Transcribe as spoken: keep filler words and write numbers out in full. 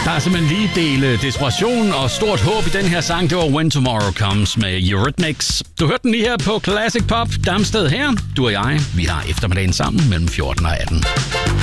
Der er simpelthen lige dele desperation og stort håb i den her sang. Det var When Tomorrow Comes med Eurythmics. Du hørte den lige her på Classic Pop. Damsted her. Du og jeg, vi har eftermiddagen sammen mellem fjorten og atten.